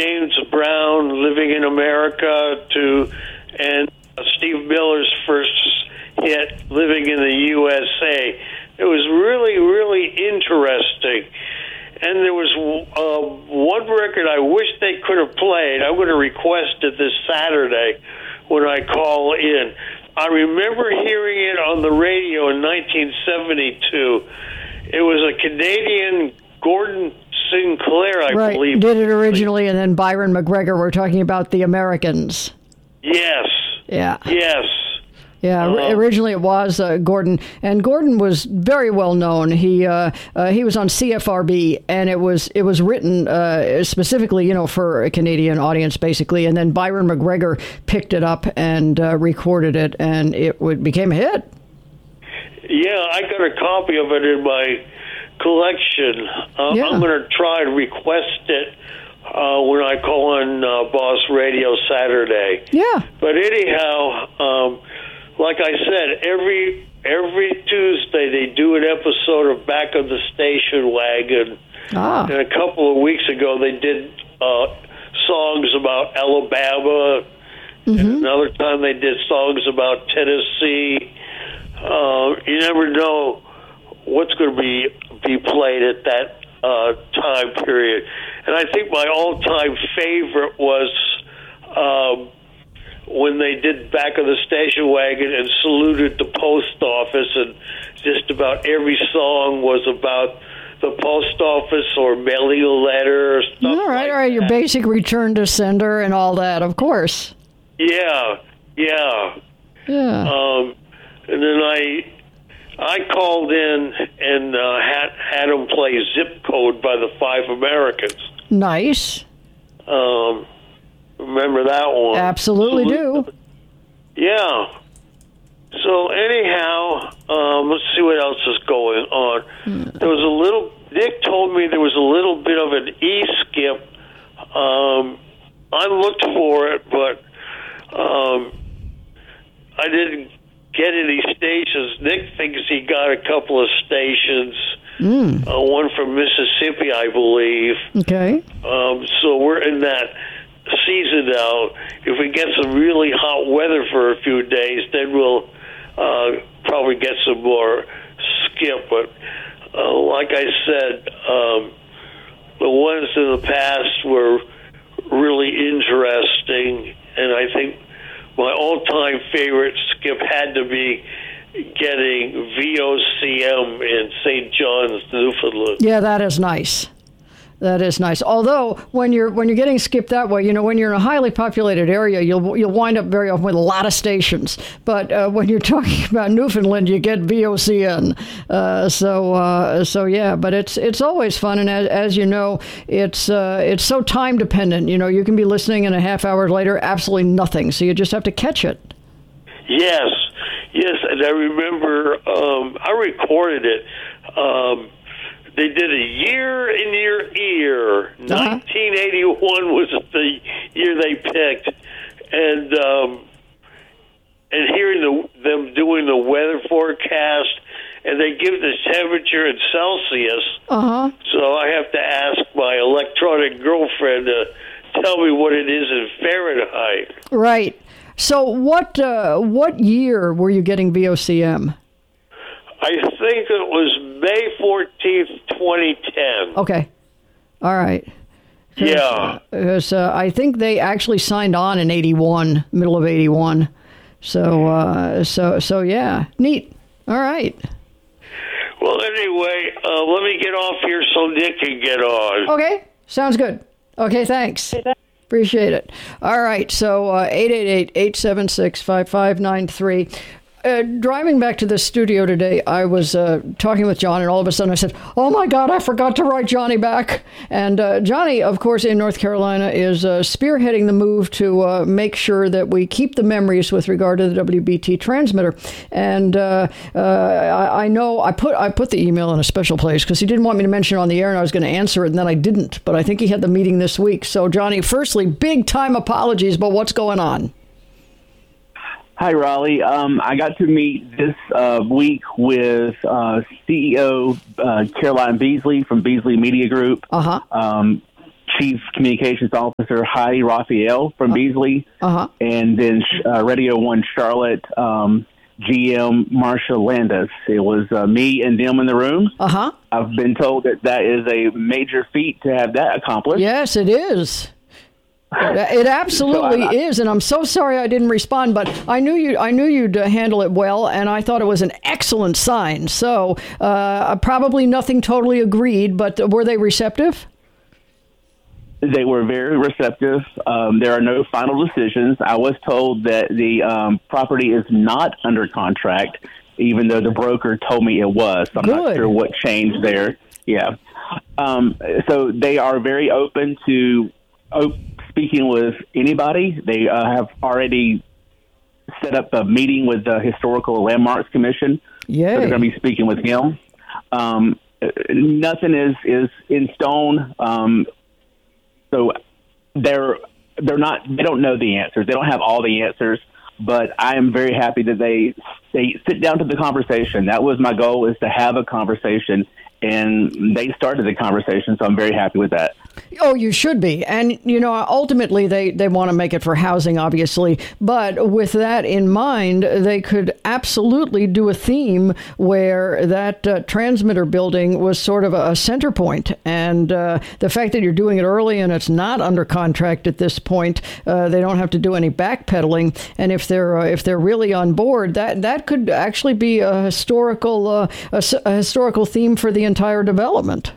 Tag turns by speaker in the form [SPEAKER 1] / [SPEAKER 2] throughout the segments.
[SPEAKER 1] James Brown, Living in America, and Steve Miller's first hit, Living in the USA. It was really, really interesting. And there was one record I wish they could have played. I'm going to request it this Saturday when I call in. I remember hearing it on the radio in 1972. It was a Canadian Gordon Sinclair, I believe.
[SPEAKER 2] Did it originally, and then Byron McGregor. We're talking about the Americans.
[SPEAKER 1] Yes.
[SPEAKER 2] Yeah.
[SPEAKER 1] Yes.
[SPEAKER 2] Yeah, originally it was Gordon, and Gordon was very well known. He was on CFRB, and it was written specifically, for a Canadian audience, basically. And then Byron McGregor picked it up and recorded it, and it became a hit.
[SPEAKER 1] Yeah, I got a copy of it in my collection. I'm going to try and request it when I call on Boss Radio Saturday.
[SPEAKER 2] Yeah.
[SPEAKER 1] But anyhow. Like I said, every Tuesday they do an episode of Back of the Station Wagon. And a couple of weeks ago they did songs about Alabama. And another time they did songs about Tennessee. You never know what's going to be played at that time period. And I think my all-time favorite was when they did Back of the Station Wagon and saluted the post office, and just about every song was about the post office or mailing a letter or stuff
[SPEAKER 2] all right, your basic return to sender and all that, of course.
[SPEAKER 1] Yeah. And then I called in and had them play Zip Code by the Five Americans.
[SPEAKER 2] Nice.
[SPEAKER 1] Remember that one?
[SPEAKER 2] Absolutely do.
[SPEAKER 1] Yeah. So anyhow, let's see what else is going on. There was Nick told me there was a little bit of an E-skip. I looked for it, but I didn't get any stations. Nick thinks he got a couple of stations. One from Mississippi, I believe.
[SPEAKER 2] Okay.
[SPEAKER 1] So we're in that season now. If we get some really hot weather for a few days, then we'll probably get some more skip. But like I said, the ones in the past were really interesting, and I think my all-time favorite skip had to be getting VOCM in St. John's, Newfoundland.
[SPEAKER 2] Yeah, that is nice. That is nice. Although when you're getting skipped that way, when you're in a highly populated area, you'll wind up very often with a lot of stations. But when you're talking about Newfoundland, you get VOCN. So yeah. But it's always fun, and as you know, it's so time dependent. You can be listening, and a half hour later, absolutely nothing. So you just have to catch it.
[SPEAKER 1] Yes, and I remember I recorded it. They did a Year in Your Ear. 1981 was the year they picked, and hearing them doing the weather forecast, and they give the temperature in Celsius. So I have to ask my electronic girlfriend to tell me what it is in Fahrenheit.
[SPEAKER 2] Right. So what year were you getting VOCM?
[SPEAKER 1] I think it was May 14th, 2010.
[SPEAKER 2] Okay. All right.
[SPEAKER 1] Yeah.
[SPEAKER 2] Because I think they actually signed on in 81, middle of 81. So yeah. Neat. All right.
[SPEAKER 1] Well, anyway, let me get off here so Nick can get on.
[SPEAKER 2] Okay. Sounds good. Okay, thanks. Appreciate it. All right. So 888-876-5593. Driving back to the studio today, I was talking with John, and all of a sudden I said, oh, my God, I forgot to write Johnny back. And Johnny, of course, in North Carolina, is spearheading the move to make sure that we keep the memories with regard to the WBT transmitter. And I know I put the email in a special place because he didn't want me to mention it on the air, and I was going to answer it, and then I didn't. But I think he had the meeting this week. So, Johnny, firstly, big-time apologies, but what's going on?
[SPEAKER 3] Hi, Raleigh. I got to meet this week with CEO Caroline Beasley from Beasley Media Group. Chief Communications Officer Heidi Raphael from Beasley, and then Radio 1 Charlotte GM Marsha Landis. It was me and them in the room. I've been told that is a major feat to have that accomplished.
[SPEAKER 2] Yes, it is. It absolutely is, and I'm so sorry I didn't respond, but I knew you'd handle it well, and I thought it was an excellent sign. So probably nothing totally agreed, but were they receptive?
[SPEAKER 3] They were very receptive. There are no final decisions. I was told that the property is not under contract, even though the broker told me it was. So I'm not sure what changed there. Yeah. So they are very open to speaking with anybody. They have already set up a meeting with the Historical Landmarks Commission.
[SPEAKER 2] Yeah,
[SPEAKER 3] so they're going to be speaking with him. Nothing is in stone. So they don't know the answers. They don't have all the answers. But I am very happy that they sit down to the conversation. That was my goal, is to have a conversation. And they started the conversation, so I'm very happy with that.
[SPEAKER 2] Oh, you should be. And, ultimately they want to make it for housing, obviously. But with that in mind, they could absolutely do a theme where that transmitter building was sort of a center point. And the fact that you're doing it early and it's not under contract at this point, they don't have to do any backpedaling. And if they're really on board, that could actually be a historical theme for the entire development.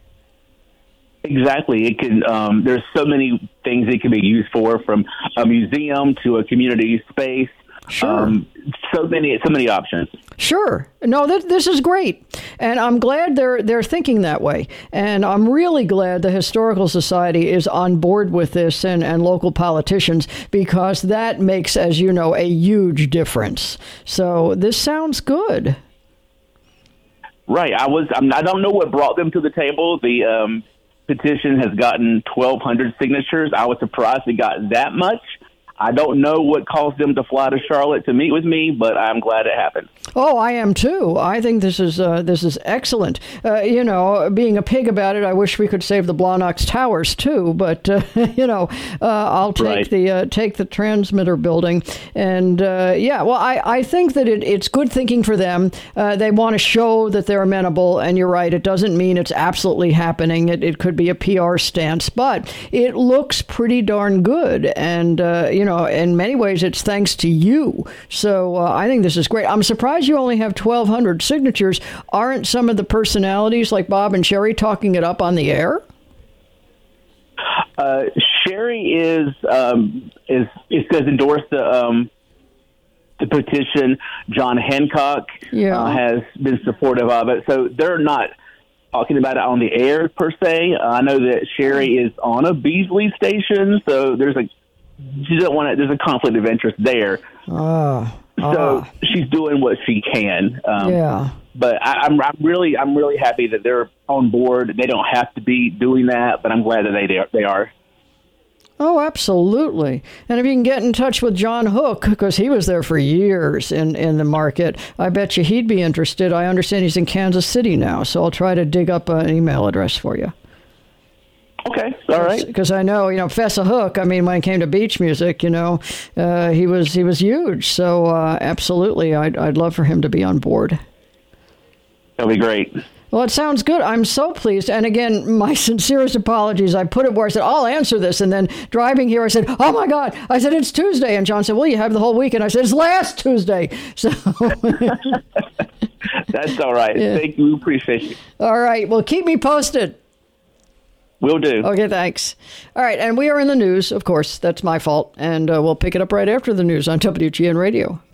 [SPEAKER 3] Exactly. It can. There's so many things it can be used for, from a museum to a community space.
[SPEAKER 2] Sure.
[SPEAKER 3] So many options.
[SPEAKER 2] Sure. No, this is great. And I'm glad they're thinking that way. And I'm really glad the Historical Society is on board with this and local politicians, because that makes, as you know, a huge difference. So this sounds good.
[SPEAKER 3] Right. I don't know what brought them to the table. The petition has gotten 1,200 signatures. I was surprised it got that much. I don't know what caused them to fly to Charlotte to meet with me, but I'm glad it happened. Oh,
[SPEAKER 2] I am too. I think this is excellent. Being a pig about it, I wish we could save the Blawnox Towers too. But I'll take the transmitter building, and I think that it's good thinking for them. They want to show that they're amenable, and you're right. It doesn't mean it's absolutely happening. It could be a PR stance, but it looks pretty darn good, and in many ways, it's thanks to you. So I think this is great. I'm surprised you only have 1,200 signatures. Aren't some of the personalities like Bob and Sherry talking it up on the air?
[SPEAKER 3] Sherry has endorsed the petition. John Hancock has been supportive of it. So they're not talking about it on the air per se. I know that Sherry is on a Beasley station, so there's a conflict of interest there. So she's doing what she can. But I'm really happy that they're on board. They don't have to be doing that, but I'm glad that they are.
[SPEAKER 2] Oh, absolutely. And if you can get in touch with John Hook, because he was there for years in the market, I bet you he'd be interested. I understand he's in Kansas City now, so I'll try to dig up an email address for you.
[SPEAKER 3] Okay, all right.
[SPEAKER 2] Because I know, Fessa Hook, when it came to beach music, he was huge. So absolutely, I'd love for him to be on board.
[SPEAKER 3] That'll be great.
[SPEAKER 2] Well, it sounds good. I'm so pleased. And again, my sincerest apologies. I put it where I said, I'll answer this. And then driving here, I said, oh, my God. I said, it's Tuesday. And John said, well, you have the whole week. And I said, it's last Tuesday. So
[SPEAKER 3] that's all right. Yeah. Thank you. Appreciate you.
[SPEAKER 2] All right. Well, keep me posted.
[SPEAKER 3] Will do.
[SPEAKER 2] Okay, thanks. All right, and we are in the news, of course. That's my fault. And we'll pick it up right after the news on WGN Radio.